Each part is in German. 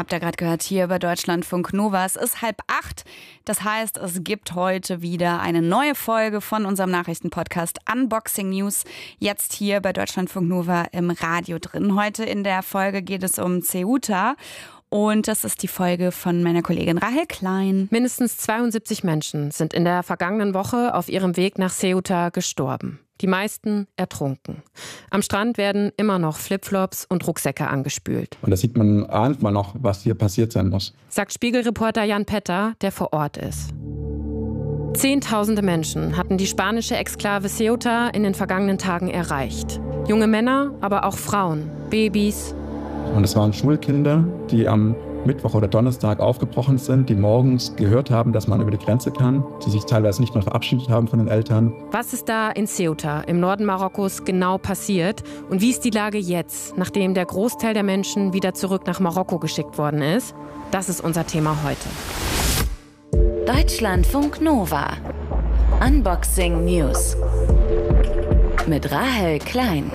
habt ihr gerade gehört, hier bei Deutschlandfunk Nova. Es ist 7:30. Das heißt, es gibt heute wieder eine neue Folge von unserem Nachrichtenpodcast Unboxing News. Jetzt hier bei Deutschlandfunk Nova im Radio drin. Heute in der Folge geht es um Ceuta. Und das ist die Folge von meiner Kollegin Rahel Klein. Mindestens 72 Menschen sind in der vergangenen Woche auf ihrem Weg nach Ceuta gestorben. Die meisten ertrunken. Am Strand werden immer noch Flipflops und Rucksäcke angespült. Und da ahnt man noch, was hier passiert sein muss. Sagt Spiegelreporter Jan Petter, der vor Ort ist. Zehntausende Menschen hatten die spanische Exklave Ceuta in den vergangenen Tagen erreicht. Junge Männer, aber auch Frauen, Babys. Und es waren Schulkinder, die am Mittwoch oder Donnerstag aufgebrochen sind, die morgens gehört haben, dass man über die Grenze kann, die sich teilweise nicht mehr verabschiedet haben von den Eltern. Was ist da in Ceuta, im Norden Marokkos, genau passiert? Und wie ist die Lage jetzt, nachdem der Großteil der Menschen wieder zurück nach Marokko geschickt worden ist? Das ist unser Thema heute. Deutschlandfunk Nova. Unboxing News. Mit Rahel Klein.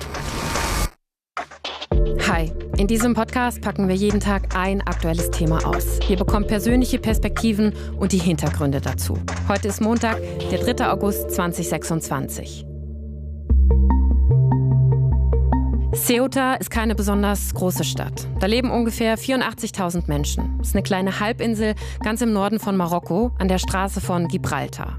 Hi, in diesem Podcast packen wir jeden Tag ein aktuelles Thema aus. Ihr bekommt persönliche Perspektiven und die Hintergründe dazu. Heute ist Montag, der 3. August 2026. Ceuta ist keine besonders große Stadt. Da leben ungefähr 84.000 Menschen. Es ist eine kleine Halbinsel ganz im Norden von Marokko, an der Straße von Gibraltar.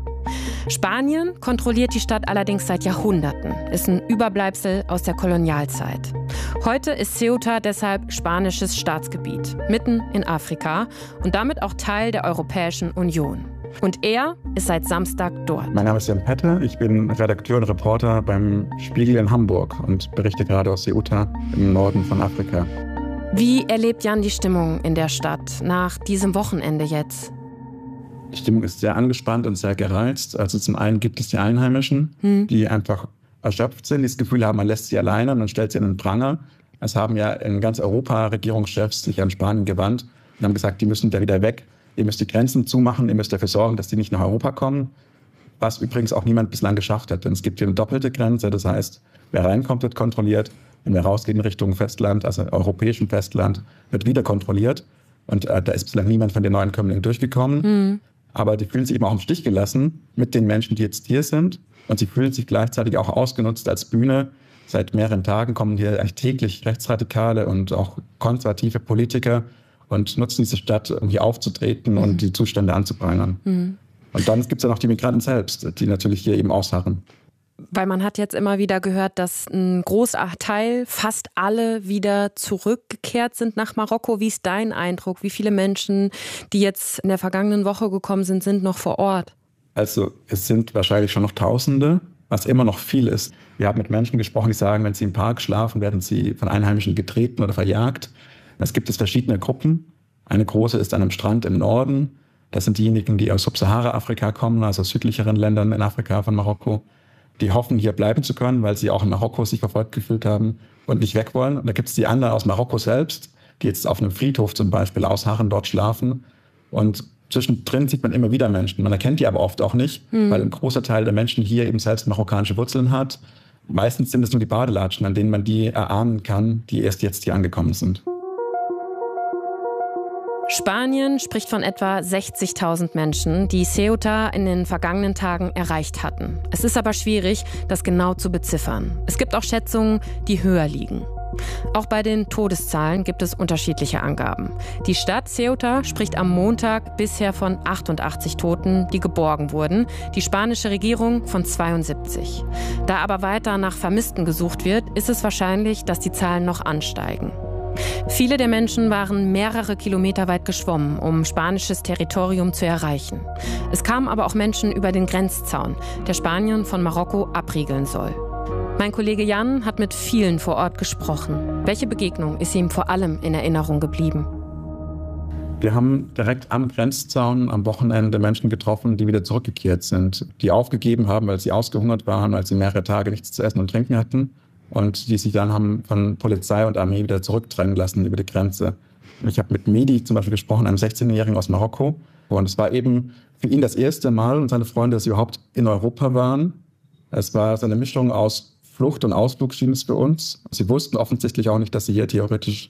Spanien kontrolliert die Stadt allerdings seit Jahrhunderten, ist ein Überbleibsel aus der Kolonialzeit. Heute ist Ceuta deshalb spanisches Staatsgebiet, mitten in Afrika und damit auch Teil der Europäischen Union. Und er ist seit Samstag dort. Mein Name ist Jan Petter, ich bin Redakteur und Reporter beim Spiegel in Hamburg und berichte gerade aus Ceuta im Norden von Afrika. Wie erlebt Jan die Stimmung in der Stadt nach diesem Wochenende jetzt? Die Stimmung ist sehr angespannt und sehr gereizt. Also zum einen gibt es die Einheimischen, die einfach erschöpft sind, die das Gefühl haben, man lässt sie alleine und man stellt sie in den Pranger. Es haben ja in ganz Europa Regierungschefs sich an Spanien gewandt und haben gesagt, die müssen da wieder weg. Ihr müsst die Grenzen zumachen, ihr müsst dafür sorgen, dass die nicht nach Europa kommen. Was übrigens auch niemand bislang geschafft hat, denn es gibt hier eine doppelte Grenze. Das heißt, wer reinkommt, wird kontrolliert. Und wer rausgeht in Richtung Festland, also europäischen Festland, wird wieder kontrolliert. Und da ist bislang niemand von den Neuankömmlingen durchgekommen. Aber die fühlen sich eben auch im Stich gelassen mit den Menschen, die jetzt hier sind. Und sie fühlen sich gleichzeitig auch ausgenutzt als Bühne. Seit mehreren Tagen kommen hier eigentlich täglich Rechtsradikale und auch konservative Politiker und nutzen diese Stadt, um hier aufzutreten und die Zustände anzuprangern. Und dann gibt es ja noch die Migranten selbst, die natürlich hier eben ausharren. Weil man hat jetzt immer wieder gehört, dass ein großer Teil, fast alle wieder zurückgekehrt sind nach Marokko. Wie ist dein Eindruck? Wie viele Menschen, die jetzt in der vergangenen Woche gekommen sind, sind noch vor Ort? Also es sind wahrscheinlich schon noch Tausende, was immer noch viel ist. Wir haben mit Menschen gesprochen, die sagen, wenn sie im Park schlafen, werden sie von Einheimischen getreten oder verjagt. Es gibt verschiedene Gruppen. Eine große ist an einem Strand im Norden. Das sind diejenigen, die aus Subsahara-Afrika kommen, also aus südlicheren Ländern in Afrika von Marokko. Die hoffen, hier bleiben zu können, weil sie auch in Marokko sich verfolgt gefühlt haben und nicht weg wollen. Und da gibt es die anderen aus Marokko selbst, die jetzt auf einem Friedhof zum Beispiel ausharren, dort schlafen. Und zwischendrin sieht man immer wieder Menschen. Man erkennt die aber oft auch nicht, weil ein großer Teil der Menschen hier eben selbst marokkanische Wurzeln hat. Meistens sind es nur die Badelatschen, an denen man die erahnen kann, die erst jetzt hier angekommen sind. Spanien spricht von etwa 60.000 Menschen, die Ceuta in den vergangenen Tagen erreicht hatten. Es ist aber schwierig, das genau zu beziffern. Es gibt auch Schätzungen, die höher liegen. Auch bei den Todeszahlen gibt es unterschiedliche Angaben. Die Stadt Ceuta spricht am Montag bisher von 88 Toten, die geborgen wurden. Die spanische Regierung von 72. Da aber weiter nach Vermissten gesucht wird, ist es wahrscheinlich, dass die Zahlen noch ansteigen. Viele der Menschen waren mehrere Kilometer weit geschwommen, um spanisches Territorium zu erreichen. Es kamen aber auch Menschen über den Grenzzaun, der Spanien von Marokko abriegeln soll. Mein Kollege Jan hat mit vielen vor Ort gesprochen. Welche Begegnung ist ihm vor allem in Erinnerung geblieben? Wir haben direkt am Grenzzaun am Wochenende Menschen getroffen, die wieder zurückgekehrt sind, die aufgegeben haben, weil sie ausgehungert waren, weil sie mehrere Tage nichts zu essen und trinken hatten. Und die sich dann haben von Polizei und Armee wieder zurückdrängen lassen über die Grenze. Ich habe mit Mehdi zum Beispiel gesprochen, einem 16-Jährigen aus Marokko. Und es war eben für ihn das erste Mal und seine Freunde, dass sie überhaupt in Europa waren. Es war so eine Mischung aus Flucht und Ausflug, schien es für uns. Sie wussten offensichtlich auch nicht, dass sie hier theoretisch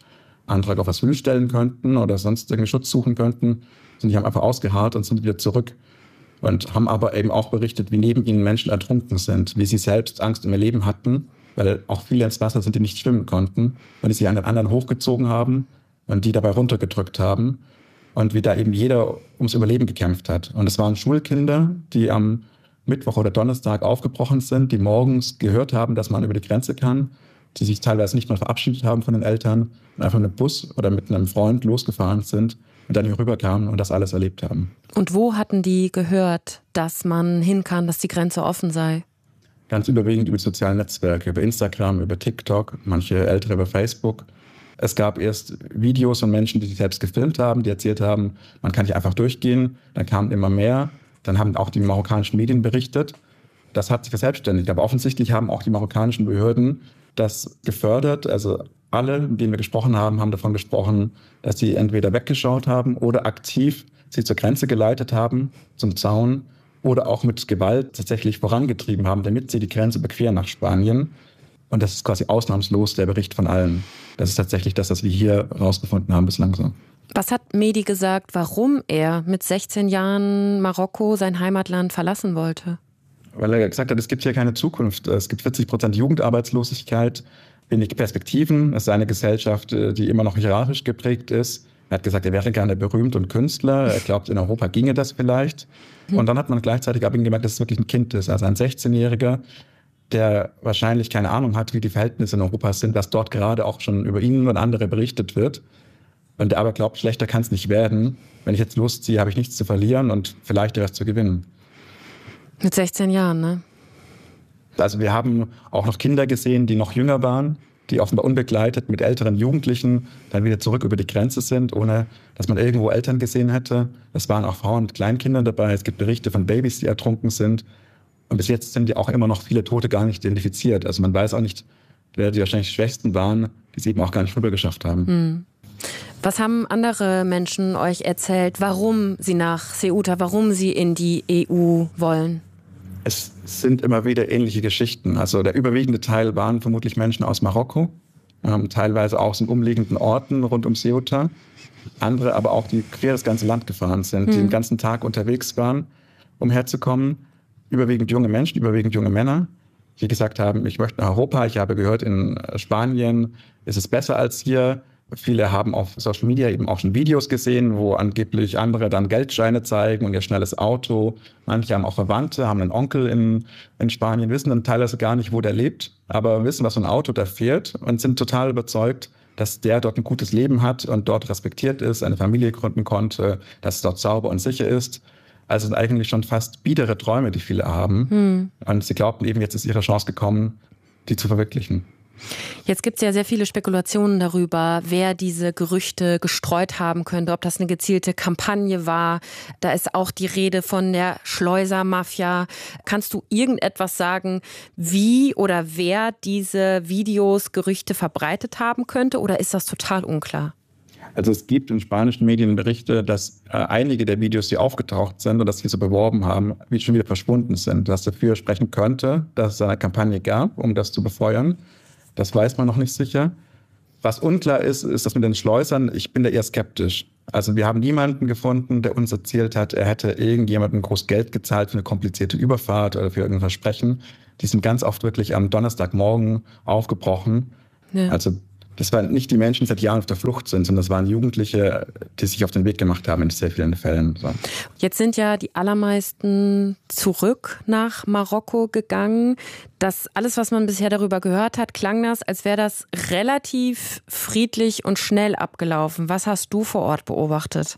Antrag auf Asyl stellen könnten oder sonst irgendwie Schutz suchen könnten. Die haben einfach ausgeharrt und sind wieder zurück und haben aber eben auch berichtet, wie neben ihnen Menschen ertrunken sind, wie sie selbst Angst um ihr Leben hatten, weil auch viele ins Wasser sind, die nicht schwimmen konnten, und die sich an den anderen hochgezogen haben und die dabei runtergedrückt haben und wie da eben jeder ums Überleben gekämpft hat. Und es waren Schulkinder, die am Mittwoch oder Donnerstag aufgebrochen sind, die morgens gehört haben, dass man über die Grenze kann, die sich teilweise nicht mal verabschiedet haben von den Eltern und einfach mit einem Bus oder mit einem Freund losgefahren sind und dann hier rüberkamen und das alles erlebt haben. Und wo hatten die gehört, dass man hin kann, dass die Grenze offen sei? Ganz überwiegend über soziale Netzwerke, über Instagram, über TikTok, manche Ältere über Facebook. Es gab erst Videos von Menschen, die sich selbst gefilmt haben, die erzählt haben, man kann hier einfach durchgehen. Dann kamen immer mehr. Dann haben auch die marokkanischen Medien berichtet. Das hat sich verselbstständigt. Aber offensichtlich haben auch die marokkanischen Behörden das gefördert. Also alle, mit denen wir gesprochen haben, haben davon gesprochen, dass sie entweder weggeschaut haben oder aktiv sie zur Grenze geleitet haben, zum Zaun, oder auch mit Gewalt tatsächlich vorangetrieben haben, damit sie die Grenze überqueren nach Spanien. Und das ist quasi ausnahmslos der Bericht von allen. Das ist tatsächlich das, was wir hier rausgefunden haben bislang so. Was hat Mehdi gesagt, warum er mit 16 Jahren Marokko, sein Heimatland, verlassen wollte? Weil er gesagt hat, es gibt hier keine Zukunft. Es gibt 40% Jugendarbeitslosigkeit, wenig Perspektiven. Es ist eine Gesellschaft, die immer noch hierarchisch geprägt ist. Er hat gesagt, er wäre gerne berühmt und Künstler. Er glaubt, in Europa ginge das vielleicht. Und dann hat man gleichzeitig aber gemerkt, dass es wirklich ein Kind ist. Also ein 16-Jähriger, der wahrscheinlich keine Ahnung hat, wie die Verhältnisse in Europa sind, dass dort gerade auch schon über ihn und andere berichtet wird. Und der aber glaubt, schlechter kann es nicht werden. Wenn ich jetzt losziehe, habe ich nichts zu verlieren und vielleicht etwas zu gewinnen. Mit 16 Jahren, ne? Also wir haben auch noch Kinder gesehen, die noch jünger waren, die offenbar unbegleitet mit älteren Jugendlichen dann wieder zurück über die Grenze sind, ohne dass man irgendwo Eltern gesehen hätte. Es waren auch Frauen mit Kleinkindern dabei. Es gibt Berichte von Babys, die ertrunken sind. Und bis jetzt sind ja auch immer noch viele Tote gar nicht identifiziert. Also man weiß auch nicht, wer die wahrscheinlich Schwächsten waren, die es eben auch gar nicht rüber geschafft haben. Was haben andere Menschen euch erzählt, warum sie nach Ceuta, warum sie in die EU wollen? Es sind immer wieder ähnliche Geschichten. Also der überwiegende Teil waren vermutlich Menschen aus Marokko, teilweise auch aus den umliegenden Orten rund um Ceuta. Andere aber auch, die quer das ganze Land gefahren sind, die den ganzen Tag unterwegs waren, um herzukommen. Überwiegend junge Menschen, überwiegend junge Männer, die gesagt haben, ich möchte nach Europa. Ich habe gehört, in Spanien ist es besser als hier. Viele haben auf Social Media eben auch schon Videos gesehen, wo angeblich andere dann Geldscheine zeigen und ihr schnelles Auto. Manche haben auch Verwandte, haben einen Onkel in Spanien, wissen dann teilweise gar nicht, wo der lebt, aber wissen, was für ein Auto da fährt und sind total überzeugt, dass der dort ein gutes Leben hat und dort respektiert ist, eine Familie gründen konnte, dass es dort sauber und sicher ist. Also sind eigentlich schon fast biedere Träume, die viele haben. Und sie glaubten eben, jetzt ist ihre Chance gekommen, die zu verwirklichen. Jetzt gibt es ja sehr viele Spekulationen darüber, wer diese Gerüchte gestreut haben könnte, ob das eine gezielte Kampagne war. Da ist auch die Rede von der Schleusermafia. Kannst du irgendetwas sagen, wie oder wer diese Videos, Gerüchte verbreitet haben könnte, oder ist das total unklar? Also es gibt in spanischen Medien Berichte, dass einige der Videos, die aufgetaucht sind und das sie so beworben haben, wie schon wieder verschwunden sind, was dafür sprechen könnte, dass es eine Kampagne gab, um das zu befeuern. Das weiß man noch nicht sicher. Was unklar ist, ist das mit den Schleusern. Ich bin da eher skeptisch. Also wir haben niemanden gefunden, der uns erzählt hat, er hätte irgendjemandem groß Geld gezahlt für eine komplizierte Überfahrt oder für irgendein Versprechen. Die sind ganz oft wirklich am Donnerstagmorgen aufgebrochen. Ja. Also das waren nicht die Menschen, die seit Jahren auf der Flucht sind, sondern das waren Jugendliche, die sich auf den Weg gemacht haben in sehr vielen Fällen. So. Jetzt sind ja die allermeisten zurück nach Marokko gegangen. Das alles, was man bisher darüber gehört hat, klang das, als wäre das relativ friedlich und schnell abgelaufen. Was hast du vor Ort beobachtet?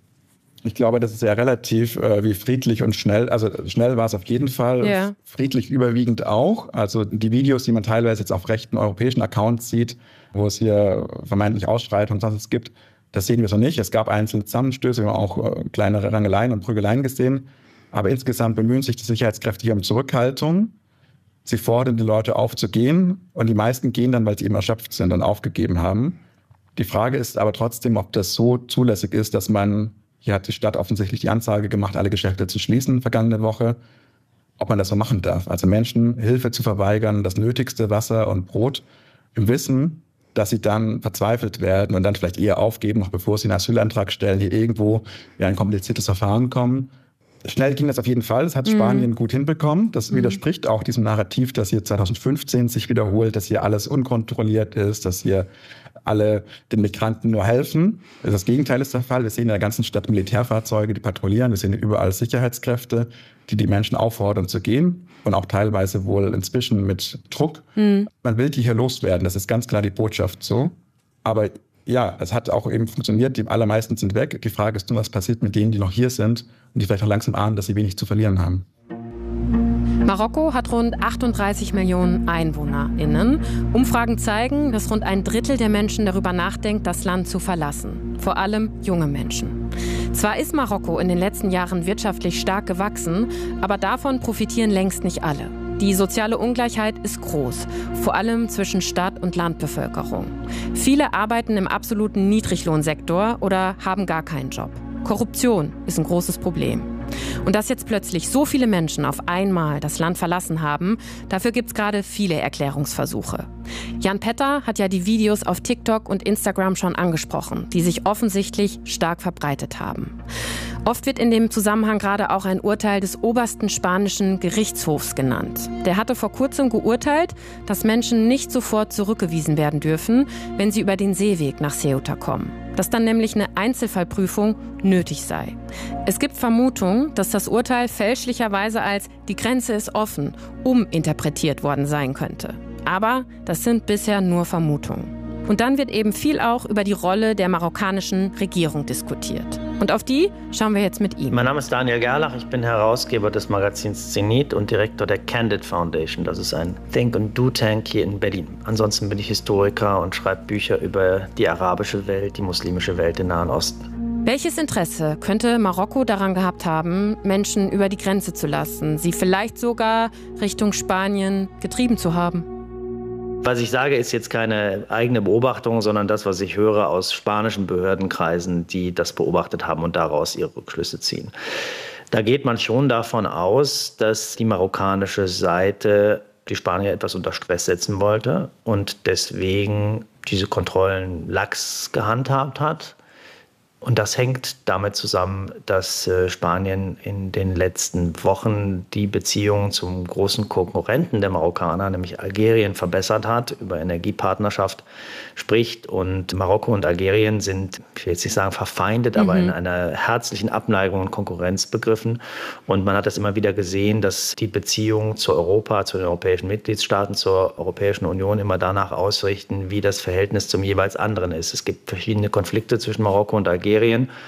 Ich glaube, das ist sehr relativ, wie friedlich und schnell. Also schnell war es auf jeden Fall, ja. Friedlich überwiegend auch. Also die Videos, die man teilweise jetzt auf rechten europäischen Accounts sieht, wo es hier vermeintlich Ausschreitungen und sonst gibt, das sehen wir so nicht. Es gab einzelne Zusammenstöße, wir haben auch kleinere Rangeleien und Prügeleien gesehen. Aber insgesamt bemühen sich die Sicherheitskräfte hier um Zurückhaltung. Sie fordern die Leute auf zu gehen und die meisten gehen dann, weil sie eben erschöpft sind und aufgegeben haben. Die Frage ist aber trotzdem, ob das so zulässig ist, dass man, hier hat die Stadt offensichtlich die Ansage gemacht, alle Geschäfte zu schließen vergangene Woche, ob man das so machen darf. Also Menschen Hilfe zu verweigern, das nötigste Wasser und Brot, im Wissen, dass sie dann verzweifelt werden und dann vielleicht eher aufgeben, noch bevor sie einen Asylantrag stellen, hier irgendwo in ein kompliziertes Verfahren kommen. Schnell ging das auf jeden Fall. Das hat Spanien gut hinbekommen. Das widerspricht auch diesem Narrativ, das hier 2015 sich wiederholt, dass hier alles unkontrolliert ist, dass hier alle den Migranten nur helfen. Das Gegenteil ist der Fall. Wir sehen in der ganzen Stadt Militärfahrzeuge, die patrouillieren. Wir sehen überall Sicherheitskräfte, die die Menschen auffordern zu gehen. Und auch teilweise wohl inzwischen mit Druck. Man will die hier loswerden. Das ist ganz klar die Botschaft so. Aber ja, es hat auch eben funktioniert. Die allermeisten sind weg. Die Frage ist nur, was passiert mit denen, die noch hier sind und die vielleicht auch langsam ahnen, dass sie wenig zu verlieren haben. Marokko hat rund 38 Millionen EinwohnerInnen. Umfragen zeigen, dass rund ein Drittel der Menschen darüber nachdenkt, das Land zu verlassen. Vor allem junge Menschen. Zwar ist Marokko in den letzten Jahren wirtschaftlich stark gewachsen, aber davon profitieren längst nicht alle. Die soziale Ungleichheit ist groß, vor allem zwischen Stadt- und Landbevölkerung. Viele arbeiten im absoluten Niedriglohnsektor oder haben gar keinen Job. Korruption ist ein großes Problem. Und dass jetzt plötzlich so viele Menschen auf einmal das Land verlassen haben, dafür gibt es gerade viele Erklärungsversuche. Jan Petter hat ja die Videos auf TikTok und Instagram schon angesprochen, die sich offensichtlich stark verbreitet haben. Oft wird in dem Zusammenhang gerade auch ein Urteil des obersten spanischen Gerichtshofs genannt. Der hatte vor kurzem geurteilt, dass Menschen nicht sofort zurückgewiesen werden dürfen, wenn sie über den Seeweg nach Ceuta kommen. Dass dann nämlich eine Einzelfallprüfung nötig sei. Es gibt Vermutungen, dass das Urteil fälschlicherweise als "die Grenze ist offen" uminterpretiert worden sein könnte. Aber das sind bisher nur Vermutungen. Und dann wird eben viel auch über die Rolle der marokkanischen Regierung diskutiert. Und auf die schauen wir jetzt mit ihm. Mein Name ist Daniel Gerlach, ich bin Herausgeber des Magazins Zenit und Direktor der Candid Foundation. Das ist ein Think- und Do-Tank hier in Berlin. Ansonsten bin ich Historiker und schreibe Bücher über die arabische Welt, die muslimische Welt im Nahen Osten. Welches Interesse könnte Marokko daran gehabt haben, Menschen über die Grenze zu lassen, sie vielleicht sogar Richtung Spanien getrieben zu haben? Was ich sage, ist jetzt keine eigene Beobachtung, sondern das, was ich höre aus spanischen Behördenkreisen, die das beobachtet haben und daraus ihre Rückschlüsse ziehen. Da geht man schon davon aus, dass die marokkanische Seite die Spanier etwas unter Stress setzen wollte und deswegen diese Kontrollen lax gehandhabt hat. Und das hängt damit zusammen, dass Spanien in den letzten Wochen die Beziehungen zum großen Konkurrenten der Marokkaner, nämlich Algerien, verbessert hat, über Energiepartnerschaft spricht. Und Marokko und Algerien sind, ich will jetzt nicht sagen verfeindet, aber in einer herzlichen Abneigung und Konkurrenz begriffen. Und man hat das immer wieder gesehen, dass die Beziehungen zu Europa, zu den europäischen Mitgliedstaaten, zur Europäischen Union immer danach ausrichten, wie das Verhältnis zum jeweils anderen ist. Es gibt verschiedene Konflikte zwischen Marokko und Algerien.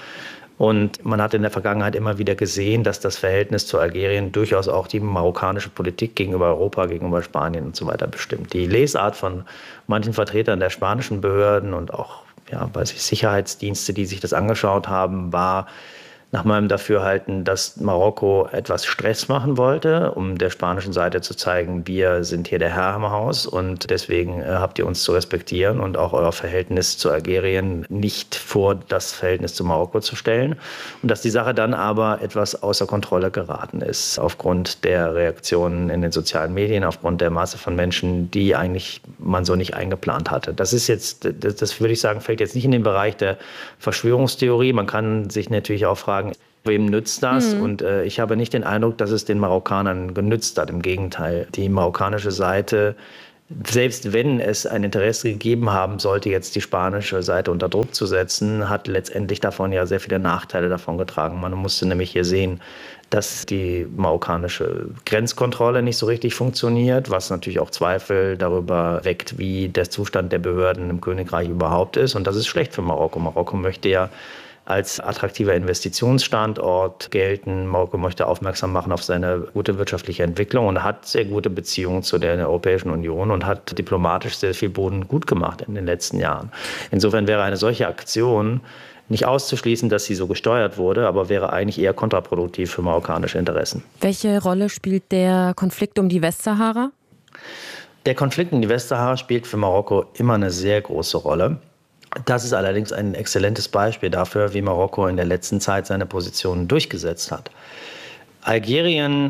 Und man hat in der Vergangenheit immer wieder gesehen, dass das Verhältnis zu Algerien durchaus auch die marokkanische Politik gegenüber Europa, gegenüber Spanien und so weiter bestimmt. Die Lesart von manchen Vertretern der spanischen Behörden und auch Sicherheitsdienste, die sich das angeschaut haben, war nach meinem Dafürhalten, dass Marokko etwas Stress machen wollte, um der spanischen Seite zu zeigen, wir sind hier der Herr im Haus und deswegen habt ihr uns zu respektieren und auch euer Verhältnis zu Algerien nicht vor das Verhältnis zu Marokko zu stellen. Und dass die Sache dann aber etwas außer Kontrolle geraten ist, aufgrund der Reaktionen in den sozialen Medien, aufgrund der Masse von Menschen, die eigentlich man so nicht eingeplant hatte. Das ist jetzt, das würde ich sagen, fällt jetzt nicht in den Bereich der Verschwörungstheorie. Man kann sich natürlich auch fragen, wem nützt das? Und ich habe nicht den Eindruck, dass es den Marokkanern genützt hat. Im Gegenteil, die marokkanische Seite, selbst wenn es ein Interesse gegeben haben sollte, jetzt die spanische Seite unter Druck zu setzen, hat letztendlich davon ja sehr viele Nachteile davon getragen. Man musste nämlich hier sehen, dass die marokkanische Grenzkontrolle nicht so richtig funktioniert, was natürlich auch Zweifel darüber weckt, wie der Zustand der Behörden im Königreich überhaupt ist. Und das ist schlecht für Marokko. Marokko möchte ja als attraktiver Investitionsstandort gelten. Marokko möchte aufmerksam machen auf seine gute wirtschaftliche Entwicklung und hat sehr gute Beziehungen zu der Europäischen Union und hat diplomatisch sehr viel Boden gut gemacht in den letzten Jahren. Insofern wäre eine solche Aktion nicht auszuschließen, dass sie so gesteuert wurde, aber wäre eigentlich eher kontraproduktiv für marokkanische Interessen. Welche Rolle spielt der Konflikt um die Westsahara? Der Konflikt um die Westsahara spielt für Marokko immer eine sehr große Rolle. Das ist allerdings ein exzellentes Beispiel dafür, wie Marokko in der letzten Zeit seine Positionen durchgesetzt hat. Algerien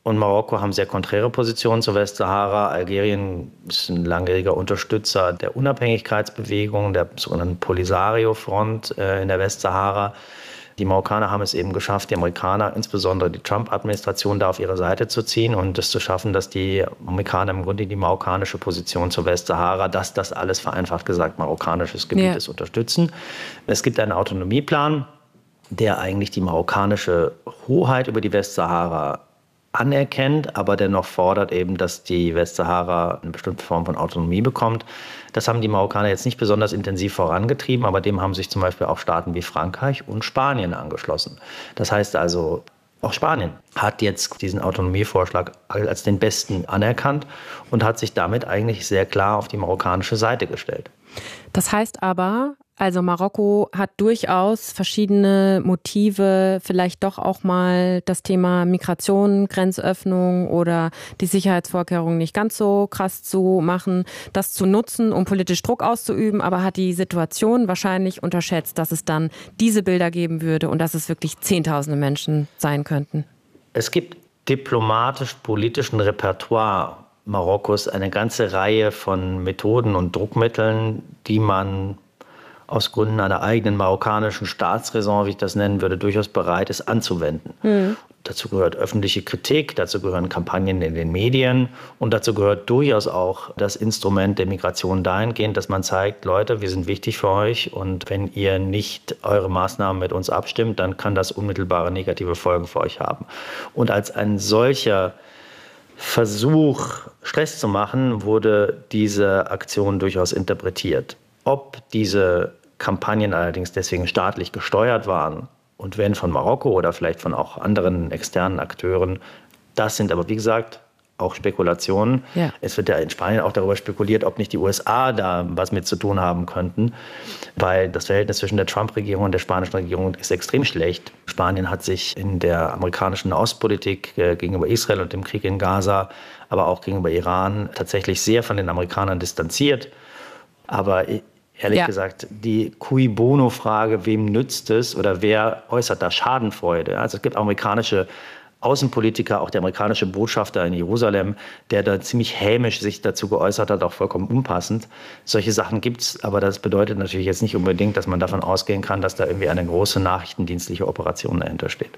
und Marokko haben sehr konträre Positionen zur Westsahara. Algerien ist ein langjähriger Unterstützer der Unabhängigkeitsbewegung, der sogenannten Polisario-Front in der Westsahara. Die Marokkaner haben es eben geschafft, die Amerikaner, insbesondere die Trump-Administration, da auf ihre Seite zu ziehen und es zu schaffen, dass die Amerikaner im Grunde die marokkanische Position zur Westsahara, dass das alles vereinfacht gesagt marokkanisches Gebiet ist, unterstützen. Es gibt einen Autonomieplan, der eigentlich die marokkanische Hoheit über die Westsahara anerkennt, aber dennoch fordert eben, dass die Westsahara eine bestimmte Form von Autonomie bekommt. Das haben die Marokkaner jetzt nicht besonders intensiv vorangetrieben, aber dem haben sich zum Beispiel auch Staaten wie Frankreich und Spanien angeschlossen. Das heißt also, auch Spanien hat jetzt diesen Autonomievorschlag als den besten anerkannt und hat sich damit eigentlich sehr klar auf die marokkanische Seite gestellt. Das heißt aber, also Marokko hat durchaus verschiedene Motive, vielleicht doch auch mal das Thema Migration, Grenzöffnung oder die Sicherheitsvorkehrungen nicht ganz so krass zu machen, das zu nutzen, um politisch Druck auszuüben, aber hat die Situation wahrscheinlich unterschätzt, dass es dann diese Bilder geben würde und dass es wirklich Zehntausende Menschen sein könnten. Es gibt diplomatisch-politischen Repertoire Marokkos eine ganze Reihe von Methoden und Druckmitteln, die man aus Gründen einer eigenen marokkanischen Staatsräson, wie ich das nennen würde, durchaus bereit ist anzuwenden. Dazu gehört öffentliche Kritik, dazu gehören Kampagnen in den Medien und dazu gehört durchaus auch das Instrument der Migration dahingehend, dass man zeigt, Leute, wir sind wichtig für euch und wenn ihr nicht eure Maßnahmen mit uns abstimmt, dann kann das unmittelbare negative Folgen für euch haben. Und als ein solcher Versuch, Stress zu machen, wurde diese Aktion durchaus interpretiert. Ob diese Kampagnen allerdings deswegen staatlich gesteuert waren und wenn von Marokko oder vielleicht von auch anderen externen Akteuren, das sind aber wie gesagt auch Spekulationen. Ja. Es wird ja in Spanien auch darüber spekuliert, ob nicht die USA da was mit zu tun haben könnten, weil das Verhältnis zwischen der Trump-Regierung und der spanischen Regierung ist extrem schlecht. Spanien hat sich in der amerikanischen Ostpolitik gegenüber Israel und dem Krieg in Gaza, aber auch gegenüber Iran tatsächlich sehr von den Amerikanern distanziert. Aber ehrlich gesagt, die Cui Bono-Frage, wem nützt es oder wer äußert da Schadenfreude? Also es gibt amerikanische Außenpolitiker, auch der amerikanische Botschafter in Jerusalem, der da ziemlich hämisch sich dazu geäußert hat, auch vollkommen unpassend. Solche Sachen gibt's, aber das bedeutet natürlich jetzt nicht unbedingt, dass man davon ausgehen kann, dass da irgendwie eine große nachrichtendienstliche Operation dahinter steht.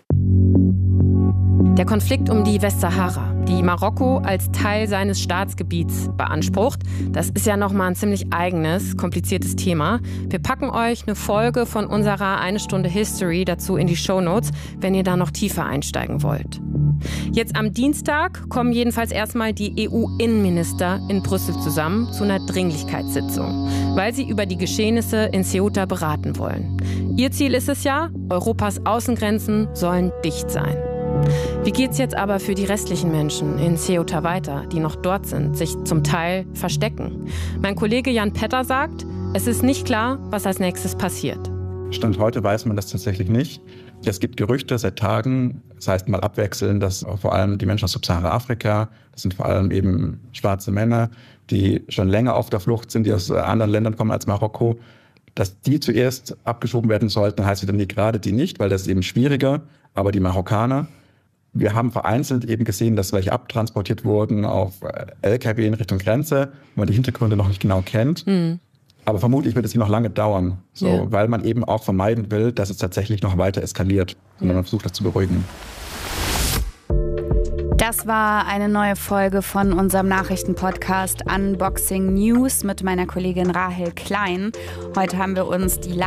Der Konflikt um die Westsahara, die Marokko als Teil seines Staatsgebiets beansprucht, das ist ja nochmal ein ziemlich eigenes, kompliziertes Thema. Wir packen euch eine Folge von unserer 1 Stunde History dazu in die Shownotes, wenn ihr da noch tiefer einsteigen wollt. Jetzt am Dienstag kommen jedenfalls erstmal die EU-Innenminister in Brüssel zusammen zu einer Dringlichkeitssitzung, weil sie über die Geschehnisse in Ceuta beraten wollen. Ihr Ziel ist es ja, Europas Außengrenzen sollen dicht sein. Wie geht's jetzt aber für die restlichen Menschen in Ceuta weiter, die noch dort sind, sich zum Teil verstecken? Mein Kollege Jan Petter sagt, es ist nicht klar, was als nächstes passiert. Stand heute weiß man das tatsächlich nicht. Es gibt Gerüchte seit Tagen, das heißt mal abwechselnd, dass vor allem die Menschen aus Subsahara-Afrika, das sind vor allem eben schwarze Männer, die schon länger auf der Flucht sind, die aus anderen Ländern kommen als Marokko, dass die zuerst abgeschoben werden sollten, heißt wieder nee, gerade die nicht, weil das ist eben schwieriger, aber die Marokkaner. Wir haben vereinzelt eben gesehen, dass welche abtransportiert wurden auf LKW in Richtung Grenze, wo man die Hintergründe noch nicht genau kennt. Aber vermutlich wird es hier noch lange dauern, weil man eben auch vermeiden will, dass es tatsächlich noch weiter eskaliert, sondern man versucht, das zu beruhigen. Das war eine neue Folge von unserem Nachrichtenpodcast Unboxing News mit meiner Kollegin Rahel Klein. Heute haben wir uns die